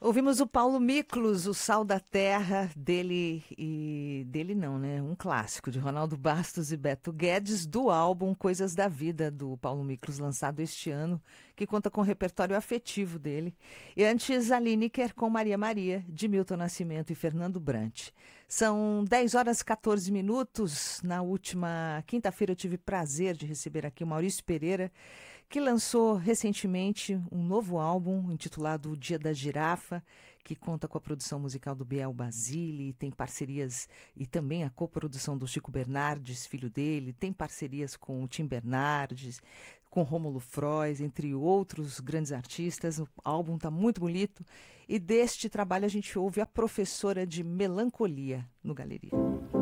Ouvimos o Paulo Miklos, O Sal da Terra, dele não, né? Um clássico de Ronaldo Bastos e Beto Guedes, do álbum Coisas da Vida, do Paulo Miklos, lançado este ano, que conta com o repertório afetivo dele. E antes, a Lineker com Maria Maria, de Milton Nascimento e Fernando Brant. São 10 horas e 14 minutos. Na última quinta-feira eu tive prazer de receber aqui o Maurício Pereira, que lançou recentemente um novo álbum intitulado O Dia da Girafa, que conta com a produção musical do Biel Basile, tem parcerias e também a coprodução do Chico Bernardes, filho dele, tem parcerias com o Tim Bernardes, com Rômulo Frois, entre outros grandes artistas. O álbum está muito bonito e deste trabalho a gente ouve A Professora de Melancolia no Galeria.